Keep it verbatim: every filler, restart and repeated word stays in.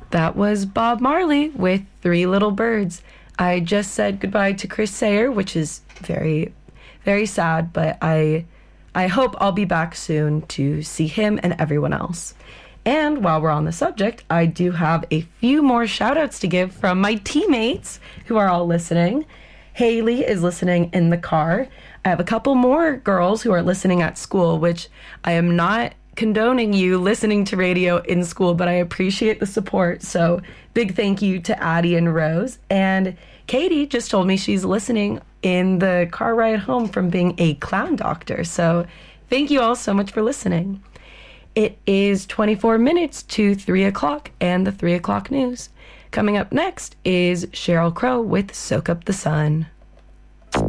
That was Bob Marley with Three Little Birds. I just said goodbye to Chris Sayer, which is very, very sad, but I, I hope I'll be back soon to see him and everyone else. And while we're on the subject, I do have a few more shout-outs to give from my teammates who are all listening. Haley is listening in the car. I have a couple more girls who are listening at school, which I am not condoning you listening to radio in school, but I appreciate the support. So big thank you to Addie and Rose. And Katie just told me she's listening in the car ride home from being a clown doctor. So thank you all so much for listening. It is twenty-four minutes to three o'clock and the three o'clock news. Coming up next is Sheryl Crow with Soak Up the Sun.